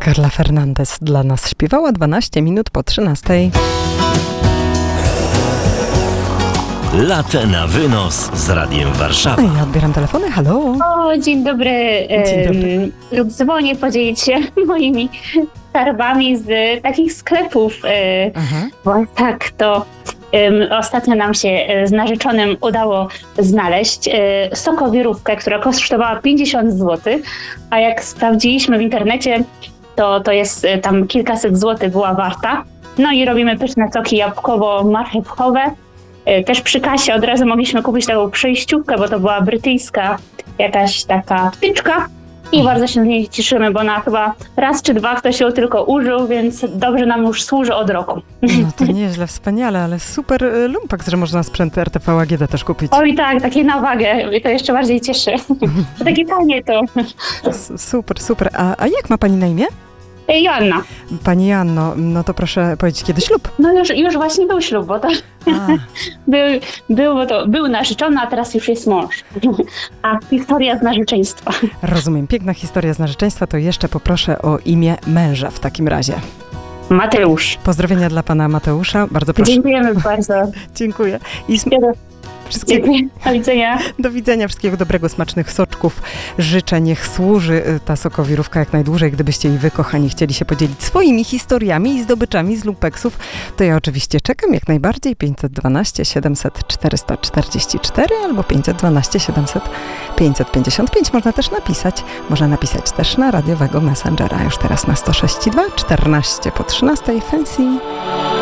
Carla Fernandez dla nas śpiewała 12 minut po 13. Latte na wynos z Radiem Warszawa. Ja odbieram telefony, halo. O, dzień dobry. Dzień dobry. Lub dzwonię podzielić się moimi skarbami z takich sklepów. Aha. Bo tak, to ostatnio nam się z narzeczonym udało znaleźć sokowirówkę, która kosztowała 50 zł, a jak sprawdziliśmy w internecie, to jest tam kilkaset złotych była warta. No i robimy pyszne soki jabłkowo-marchewkowe. Też przy kasie od razu mogliśmy kupić taką przejściówkę, bo to była brytyjska jakaś taka wtyczka i bardzo się z niej cieszymy, bo na chyba raz czy dwa ktoś ją tylko użył, więc dobrze nam już służy od roku. No to nieźle, wspaniale, ale super lumpek, że można sprzęt RTV AGD też kupić. Oj tak, takie na wagę, mnie to jeszcze bardziej cieszy. To takie tanie to. Super, super. A jak ma pani na imię? Joanna. Pani Joanno, no to proszę powiedzieć, kiedy ślub? No już właśnie był ślub, bo to był narzeczony, a teraz już jest mąż. A historia z narzeczeństwa. Rozumiem, piękna historia z narzeczeństwa, to jeszcze poproszę o imię męża w takim razie. Mateusz. Pozdrowienia dla pana Mateusza, bardzo proszę. Dziękujemy bardzo. Dziękuję. I Dziękuję. Do widzenia. Do widzenia, wszystkiego dobrego, smacznych soczków. Życzę, niech służy ta sokowirówka jak najdłużej. Gdybyście i wy, kochani, chcieli się podzielić swoimi historiami i zdobyczami z lumpeksów, to ja oczywiście czekam jak najbardziej. 512 700 444 albo 512 700 555. Można też napisać. Można napisać też na radiowego Messengera. Już teraz na 106.2, 14 po 13. Fancy.